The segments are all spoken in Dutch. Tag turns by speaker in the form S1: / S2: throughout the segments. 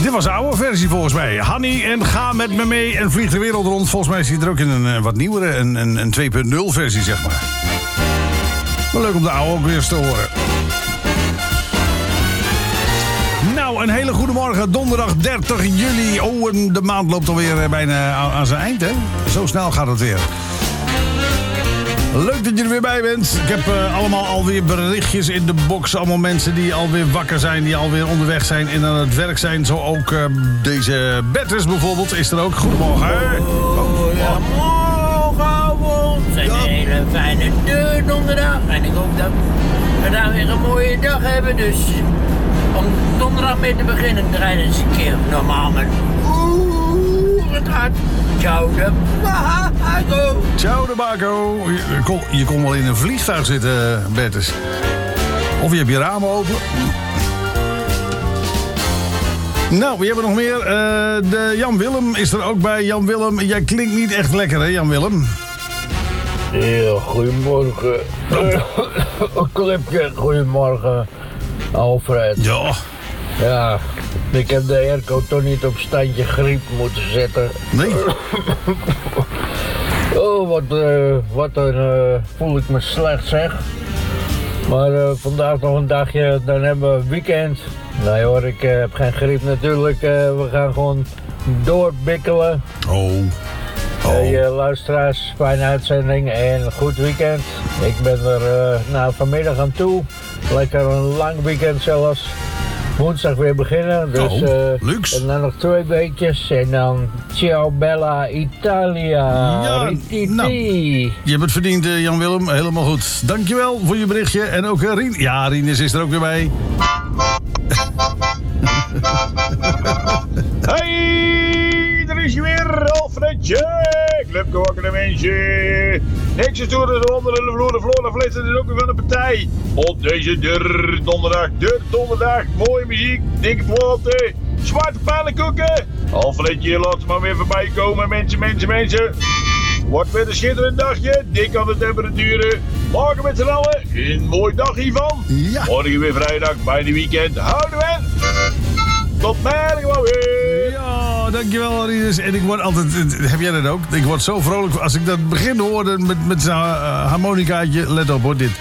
S1: Dit was de oude versie volgens mij. Hanny en Ga met me mee en vlieg de wereld rond. Volgens mij zit er ook in een wat nieuwere, een 2.0 versie, zeg maar. Maar leuk om de oude ook weer eens te horen. Nou, een hele goede morgen. Donderdag 30 juli. Oh, en de maand loopt alweer bijna aan zijn eind, hè? Zo snel gaat het weer. Leuk dat je er weer bij bent. Ik heb allemaal alweer berichtjes in de box. Allemaal mensen die alweer wakker zijn, die alweer onderweg zijn en aan het werk zijn. Zo ook deze Bertus bijvoorbeeld is er ook. Goedemorgen.
S2: Ja, morgenavond. Het is een hele fijne donderdag. En ik hoop dat we daar weer een mooie dag hebben. Dus om donderdag mee te beginnen, draaien eens een keer normaal met het hart. Ciao de Bago.
S1: Ciao de Bago. Je kon wel in een vliegtuig zitten, Bertus. Of je hebt je ramen open. Nou, wie hebben we nog meer? De Jan Willem is er ook bij. Jan Willem, jij klinkt niet echt lekker, hè, Jan Willem?
S3: Ja, goedemorgen. Clipje, goedemorgen, Alfred.
S1: Ja.
S3: Ja, ik heb de airco toch niet op standje griep moeten zetten.
S1: Nee.
S3: Oh, wat voel ik me slecht, zeg. Maar vandaag nog een dagje, dan hebben we weekend. Nee hoor, ik heb geen griep natuurlijk. We gaan gewoon doorbikkelen.
S1: Oh.
S3: Hey, luisteraars, fijne uitzending en een goed weekend. Ik ben er vanmiddag aan toe. Lekker een lang weekend zelfs. Woensdag weer beginnen, dus
S1: luxe.
S3: En dan nog 2 weekjes en dan ciao bella Italia.
S1: Ja, nou, je hebt het verdiend, Jan Willem, helemaal goed. Dankjewel voor je berichtje en ook Rien. Ja, Rinus is er ook weer bij.
S4: Hey, er is je weer, Alfredje. Clubke wakkere mensen. Niks is door de onder de vloer, de Flora Flitsen is ook weer van de partij. Op deze donderdag, mooie muziek, dikke platen, zwarte pannenkoeken. Alfredje, laat ze maar weer voorbij komen, mensen. Wordt weer een schitterend dagje, dik aan de temperaturen. Morgen met z'n allen een mooi dag hiervan.
S1: Ja.
S4: Morgen weer vrijdag, bij de weekend. Houden we! Tot morgen wel weer!
S1: Ja, dankjewel Rinus. En ik word altijd, heb jij dat ook? Ik word zo vrolijk als ik dat begin hoorde met zijn harmonicaatje. Let op hoor, dit.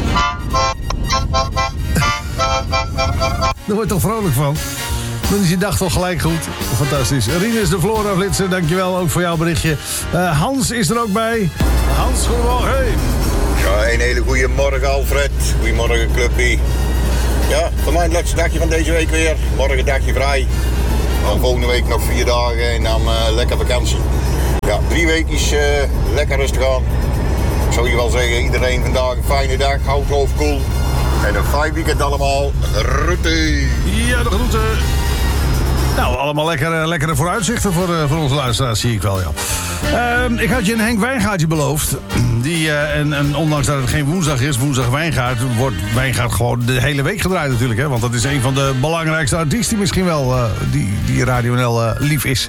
S1: Daar word je toch vrolijk van? Dan is je dag toch gelijk goed. Fantastisch. Rinus de Flora Flitsen, dankjewel ook voor jouw berichtje. Hans is er ook bij. Hans, goedemorgen. Hey.
S5: Ja, een hele goede morgen Alfred. Goedemorgen clubpie. Ja, voor mij het laatste dagje van deze week weer. Morgen dagje vrij. Dan volgende week nog 4 dagen en dan lekker vakantie. Ja, 3 weekjes lekker rustig aan. Ik zou je wel zeggen, iedereen vandaag een fijne dag. Houd het hoofd koel. En een fijn weekend allemaal. Groeten.
S1: Ja, de groeten. Nou, allemaal lekkere vooruitzichten voor onze luisteraars, zie ik wel, ja. Ik had je een Henk Wijngaardje beloofd. En ondanks dat het geen woensdag is, woensdag Wijngaard, wordt Wijngaard gewoon de hele week gedraaid natuurlijk. Hè? Want dat is een van de belangrijkste artiesten misschien wel, die Radio NL lief is.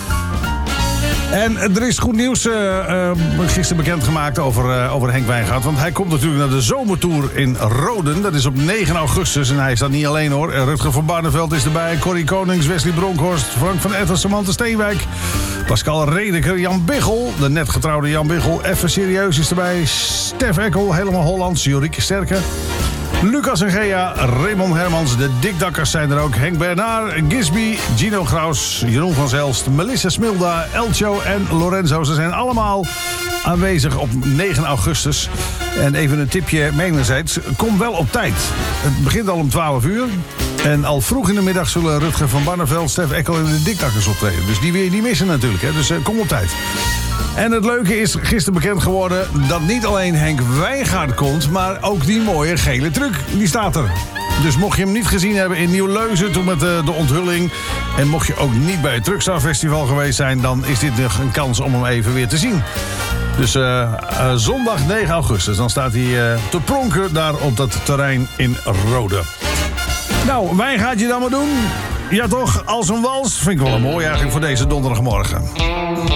S1: En er is goed nieuws gisteren bekendgemaakt over Henk Wijngaard. Want hij komt natuurlijk naar de zomertour in Roden. Dat is op 9 augustus. En hij staat niet alleen hoor. Rutger van Barneveld is erbij. Corrie Konings, Wesley Bronkhorst, Frank van Etten, Samantha Steenwijk. Pascal Redeker, Jan Biggel. De net getrouwde Jan Biggel. Even serieus is erbij. Stef Eckel, helemaal Hollands. Jorieke Sterke. Lucas en Gea, Raymond Hermans, de Dikdakkers zijn er ook. Henk Bernard, Gisby, Gino Graus, Jeroen van Zelst, Melissa Smilda, Elcho en Lorenzo. Ze zijn allemaal aanwezig op 9 augustus. En even een tipje mijnerzijds, kom wel op tijd. Het begint al om 12 uur. En al vroeg in de middag zullen Rutger van Barneveld, Stef Eckel en de Dikdakkers optreden. Dus die wil je niet missen natuurlijk, hè? Dus kom op tijd. En het leuke is gisteren bekend geworden dat niet alleen Henk Wijngaard komt, maar ook die mooie gele truck, die staat er. Dus mocht je hem niet gezien hebben in Nieuw-Leuzen toen met de onthulling, en mocht je ook niet bij het Truckstar Festival geweest zijn, dan is dit nog een kans om hem even weer te zien. Dus zondag 9 augustus, dan staat hij te pronken daar op dat terrein in Rode. Nou, Wijngaard je dan maar doen? Ja toch, als een wals vind ik wel een mooi eigenlijk voor deze donderdagmorgen.